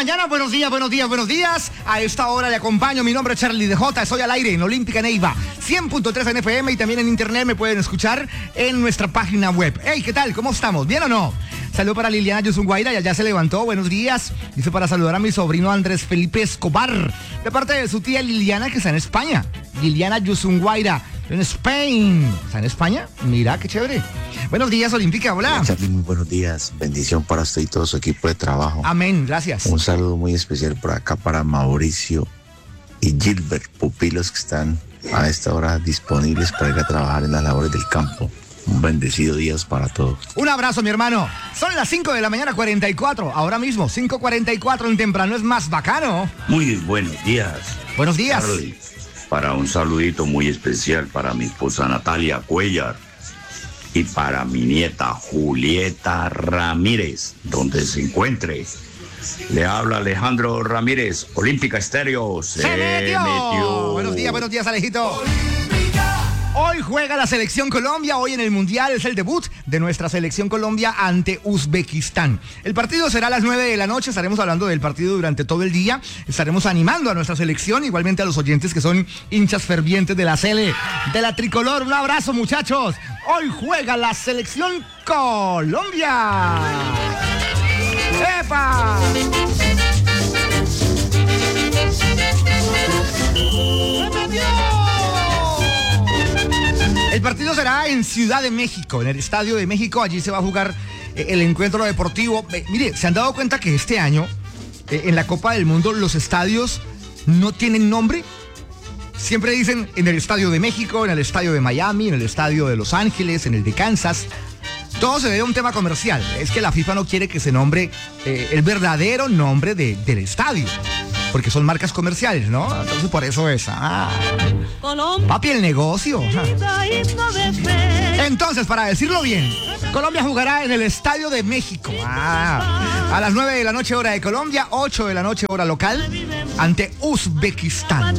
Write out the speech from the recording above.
mañana, buenos días, buenos días, buenos días. A esta hora le acompaño, mi nombre es Charlie DJ, estoy al aire en Olímpica Neiva, 100.3 en FM y también en internet me pueden escuchar en nuestra página web. Hey, ¿qué tal? ¿Cómo estamos? ¿Bien o no? Saludo para Liliana Yusunguaira, ya se levantó, buenos días. Dice para saludar a mi sobrino Andrés Felipe Escobar, de parte de su tía Liliana que está en España. Liliana Yusunguaira, en Spain. ¿Está en España? Mira, qué chévere. Buenos días, Olímpica, hola. Hola, Charlie, muy buenos días. Bendición para usted y todo su equipo de trabajo. Amén, gracias. Un saludo muy especial por acá para Mauricio y Gilbert, pupilos que están a esta hora disponibles para ir a trabajar en las labores del campo. Un bendecido día para todos. Un abrazo, mi hermano. Son las 5 de la mañana, 44. Ahora mismo, 5:44 en temprano es más bacano. Muy buenos días. Buenos días. Charlie, para un saludito muy especial para mi esposa Natalia Cuellar y para mi nieta Julieta Ramírez, donde se encuentre. Le habla Alejandro Ramírez, Olímpica Estéreo. ¡Se metió! Buenos días, Alejito. Hoy juega la selección Colombia, hoy en el Mundial es el debut de nuestra selección Colombia ante Uzbekistán. El partido será a las 9 de la noche, estaremos hablando del partido durante todo el día, estaremos animando a nuestra selección, igualmente a los oyentes que son hinchas fervientes de la Sele, de la tricolor. Un abrazo, muchachos. Hoy juega la selección Colombia. ¡Epa! El partido será en Ciudad de México, en el Estadio de México. Allí se va a jugar el encuentro deportivo. Mire, ¿se han dado cuenta que este año, en la Copa del Mundo, los estadios no tienen nombre? Siempre dicen en el Estadio de México, en el Estadio de Miami, en el Estadio de Los Ángeles, en el de Kansas. Todo se debe a un tema comercial. Es que la FIFA no quiere que se nombre el verdadero nombre del estadio. Porque son marcas comerciales, ¿no? Entonces por eso es. Papi, el negocio. Entonces, para decirlo bien, Colombia jugará en el Estadio de México. A las 9 de la noche hora de Colombia, 8 de la noche hora local, ante Uzbekistán.